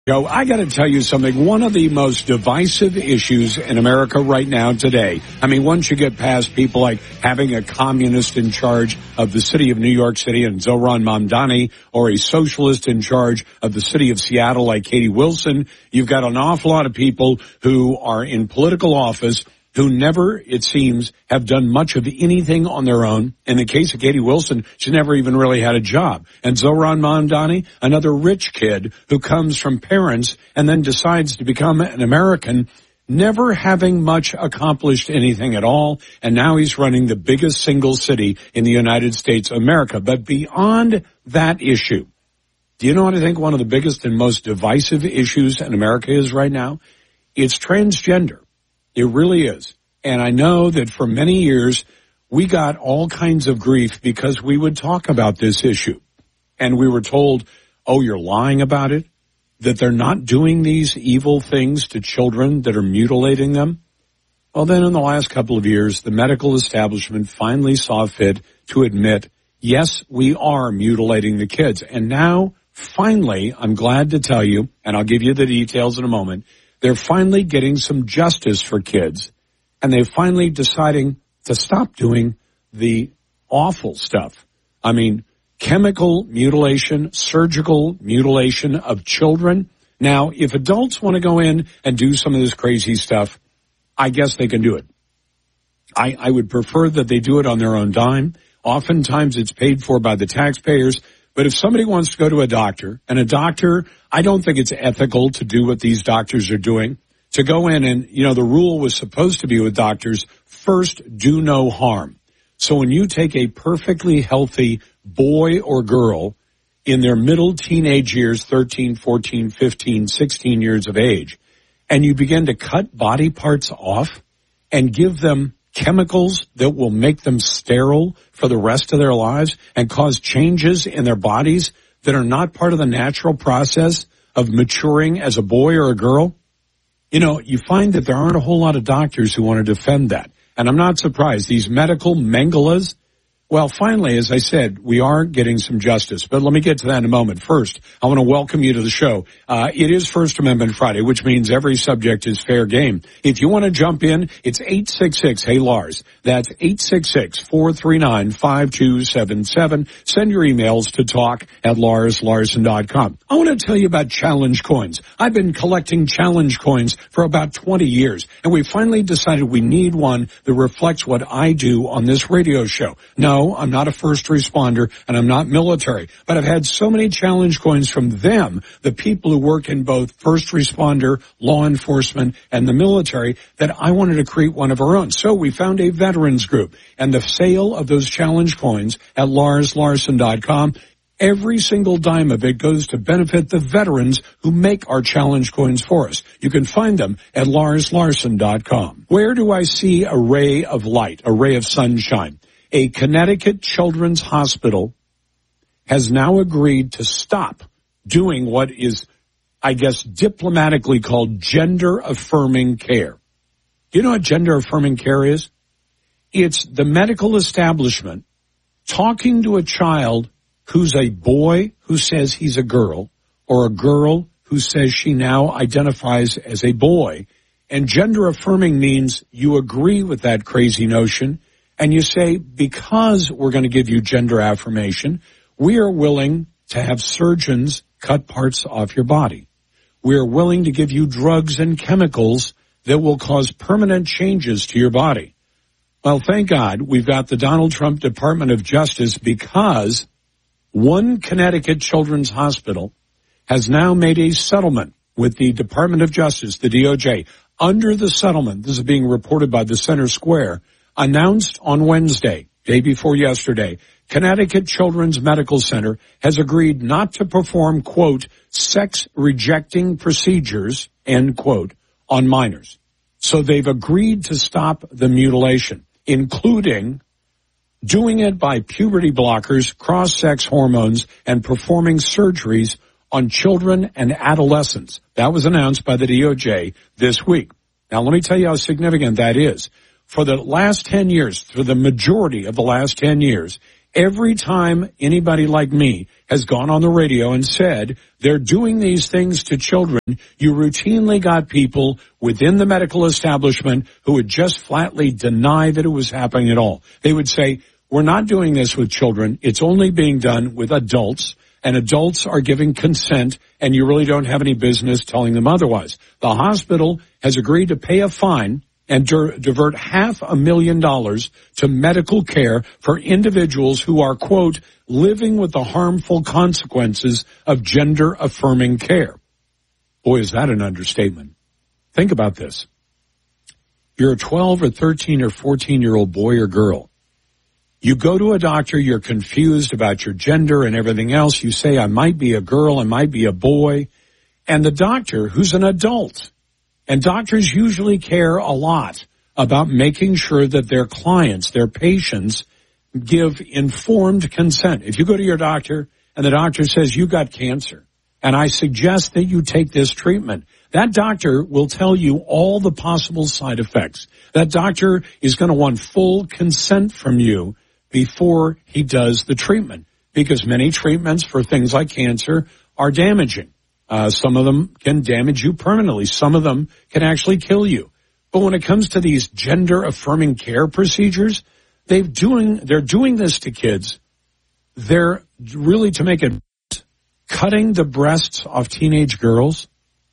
Joe, I got to tell you something. One of the most divisive issues in America right now today, I mean, once you get past people like having a communist in charge of the city of New York City and Zohran Mamdani, or a socialist in charge of the city of Seattle like Katie Wilson, you've got an awful lot of people who are in political office who never, it seems, have done much of anything on their own. In the case of Katie Wilson, she never even really had a job. And Zohran Mamdani, another rich kid who comes from parents and then decides to become an American, never having much accomplished anything at all. And now he's running the biggest single city in the United States of America. But beyond that issue, do you know what I think one of the biggest and most divisive issues in America is right now? It's transgender. It really is. And I know that for many years, we got all kinds of grief because we would talk about this issue. And we were told, oh, you're lying about it? That they're not doing these evil things to children that are mutilating them? Well, then in the last couple of years, the medical establishment finally saw fit to admit, yes, we are mutilating the kids. And now, finally, I'm glad to tell you, and I'll give you the details in a moment, they're finally getting some justice for kids, and they're finally deciding to stop doing the awful stuff. I mean, chemical mutilation, surgical mutilation of children. Now, if adults want to go in and do some of this crazy stuff, I guess they can do it. I would prefer that they do it on their own dime. Oftentimes it's paid for by the taxpayers. But if somebody wants to go to a doctor, and a doctor, I don't think it's ethical to do what these doctors are doing, to go in and, you know, the rule was supposed to be with doctors, first, do no harm. So when you take a perfectly healthy boy or girl in their middle teenage years, 13, 14, 15, 16 years of age, and you begin to cut body parts off and give them chemicals that will make them sterile for the rest of their lives and cause changes in their bodies that are not part of the natural process of maturing as a boy or a girl, you know, you find that there aren't a whole lot of doctors who want to defend that. And I'm not surprised. These medical mangalas, well, finally, as I said, we are getting some justice. But let me get to that in a moment. First, I want to welcome you to the show. It is First Amendment Friday, which means every subject is fair game. If you want to jump in, it's 866-HEY-LARS. That's 866-439-5277. Send your emails to talk@LarsLarson.com. I want to tell you about challenge coins. I've been collecting challenge coins for about 20 years, and we finally decided we need one that reflects what I do on this radio show. No, I'm not a first responder, and I'm not military, but I've had so many challenge coins from them, the people who work in both first responder, law enforcement, and the military, that I wanted to create one of our own. So we found a veterans group, and the sale of those challenge coins at LarsLarson.com, every single dime of it goes to benefit the veterans who make our challenge coins for us. You can find them at LarsLarson.com. Where do I see a ray of light, a ray of sunshine? A Connecticut Children's Hospital has now agreed to stop doing what is, I guess, diplomatically called gender-affirming care. Do you know what gender-affirming care is? It's the medical establishment talking to a child who's a boy who says he's a girl, or a girl who says she now identifies as a boy. And gender-affirming means you agree with that crazy notion, and you say, because we're going to give you gender affirmation, we are willing to have surgeons cut parts off your body. We are willing to give you drugs and chemicals that will cause permanent changes to your body. Well, thank God we've got the Donald Trump Department of Justice, because one Connecticut Children's Hospital has now made a settlement with the Department of Justice, the DOJ. Under the settlement, this is being reported by the Center Square, announced on Wednesday, day before yesterday, Connecticut Children's Medical Center has agreed not to perform, quote, sex-rejecting procedures, end quote, on minors. So they've agreed to stop the mutilation, including doing it by puberty blockers, cross-sex hormones, and performing surgeries on children and adolescents. That was announced by the DOJ this week. Now, let me tell you how significant that is. For the last 10 years, for the majority of the last 10 years, Every time anybody like me has gone on the radio and said they're doing these things to children, you routinely got people within the medical establishment who would just flatly deny that it was happening at all. They would say, we're not doing this with children. It's only being done with adults, and adults are giving consent, and you really don't have any business telling them otherwise. The hospital has agreed to pay a fine and divert $500,000 to medical care for individuals who are, quote, living with the harmful consequences of gender-affirming care. Boy, is that an understatement. Think about this. You're a 12 or 13 or 14-year-old boy or girl. You go to a doctor, you're confused about your gender and everything else. You say, I might be a girl, I might be a boy. And the doctor, who's an adult, and doctors usually care a lot about making sure that their clients, their patients, give informed consent. If you go to your doctor and the doctor says, you got cancer, and I suggest that you take this treatment, that doctor will tell you all the possible side effects. That doctor is going to want full consent from you before he does the treatment, because many treatments for things like cancer are damaging. Some of them can damage you permanently. Some of them can actually kill you. But when it comes to these gender-affirming care procedures, they're doing this to kids. They're really, to make it, cutting the breasts off teenage girls,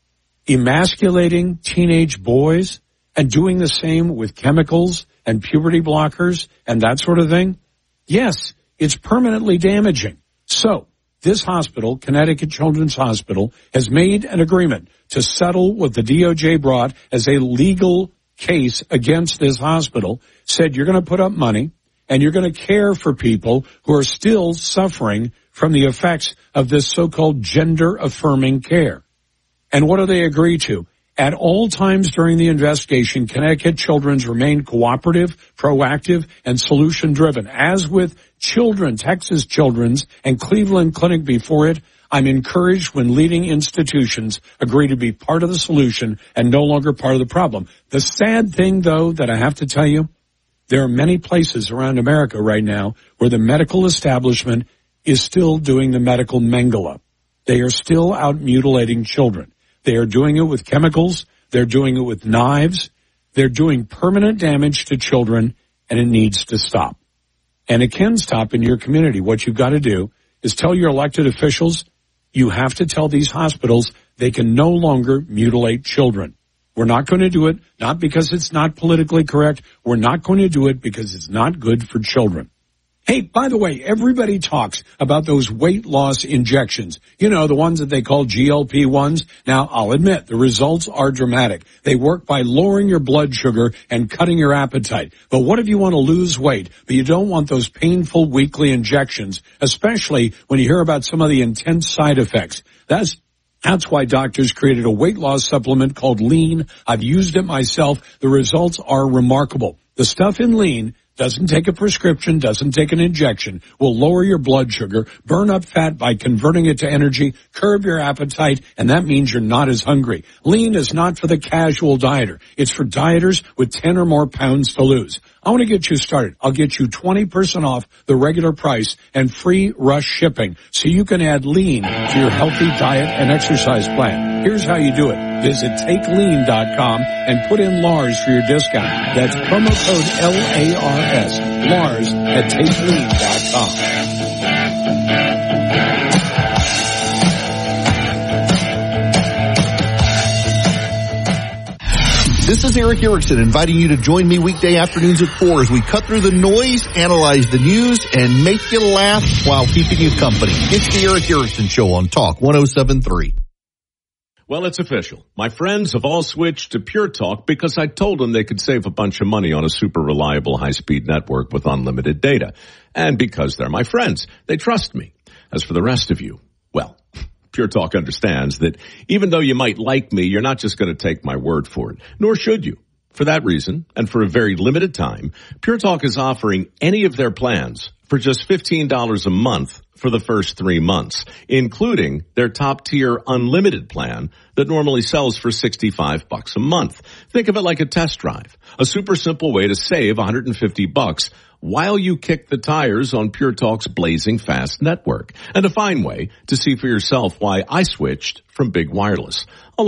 emasculating teenage boys, and doing the same with chemicals and puberty blockers and that sort of thing. Yes, it's permanently damaging. So, this hospital, Connecticut Children's Hospital, has made an agreement to settle what the DOJ brought as a legal case against this hospital, said you're going to put up money and you're going to care for people who are still suffering from the effects of this so-called gender-affirming care. And what do they agree to? At all times during the investigation, Connecticut Children's remained cooperative, proactive, and solution-driven. As with Children, Texas Children's, and Cleveland Clinic before it, I'm encouraged when leading institutions agree to be part of the solution and no longer part of the problem. The sad thing, though, that I have to tell you, there are many places around America right now where the medical establishment is still doing the medical Mengele. They are still out mutilating children. They are doing it with chemicals. They're doing it with knives. They're doing permanent damage to children, and it needs to stop. And it can stop in your community. What you've got to do is tell your elected officials, you have to tell these hospitals they can no longer mutilate children. We're not going to do it, not because it's not politically correct. We're not going to do it because it's not good for children. Hey, by the way, everybody talks about those weight loss injections. You know, the ones that they call GLP-1s. Now, I'll admit, the results are dramatic. They work by lowering your blood sugar and cutting your appetite. But what if you want to lose weight, but you don't want those painful weekly injections, especially when you hear about some of the intense side effects? That's why doctors created a weight loss supplement called Lean. I've used it myself. The results are remarkable. The stuff in Lean doesn't take a prescription, doesn't take an injection, will lower your blood sugar, burn up fat by converting it to energy, curb your appetite, and that means you're not as hungry. Lean is not for the casual dieter. It's for dieters with 10 or more pounds to lose. I want to get you started. I'll get you 20% off the regular price and free rush shipping so you can add Lean to your healthy diet and exercise plan. Here's how you do it. Visit TakeLean.com and put in Lars for your discount. That's promo code LARS, Lars at TakeLean.com. This is Eric Erickson inviting you to join me weekday afternoons at 4 as we cut through the noise, analyze the news, and make you laugh while keeping you company. It's the Eric Erickson Show on Talk 107.3. Well, it's official. My friends have all switched to Pure Talk because I told them they could save a bunch of money on a super reliable high-speed network with unlimited data. And because they're my friends, they trust me. As for the rest of you, well, Pure Talk understands that even though you might like me, you're not just going to take my word for it, nor should you. For that reason, and for a very limited time, Pure Talk is offering any of their plans for just $15 a month for the first 3 months, including their top tier unlimited plan that normally sells for $65 a month. Think of it like a test drive, a super simple way to save $150 while you kick the tires on Pure Talk's blazing fast network, and a fine way to see for yourself why I switched from Big Wireless.